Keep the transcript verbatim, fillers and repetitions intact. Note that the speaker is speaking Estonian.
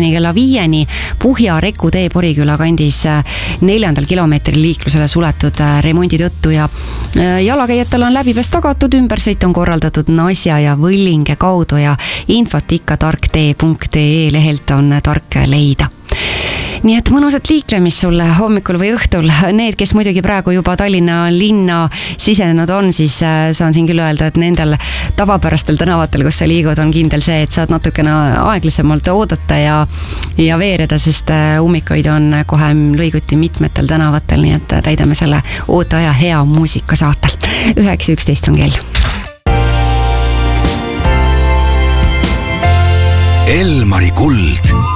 kuni kella viieni Puhja Reku tee Poriküla kandis neljandal kilomeetril liiklusele suletud remondi tõttu ja jalakäijatel on läbipääs tagatud, ümbersõit on korraldatud Nasja ja Võllinge kaudu ja infot ikka tarktee punkt ee lehelt on tark leida. Nii et mõnusat liiklemist sulle hommikul või õhtul. Need, kes muidugi praegu juba Tallinna linna sisenenud on, siis saan siin küll öelda, et nendel tavapärastel tänavatel, kus sa liigud, on kindel see, et saad natukene aeglasemalt oodata ja, ja veereda, sest ummikuid on kohe lõiguti mitmetel tänavatel, nii et täidame selle ooteaja hea muusika saatel. üheksa üksteist on kell. Elmari kuld.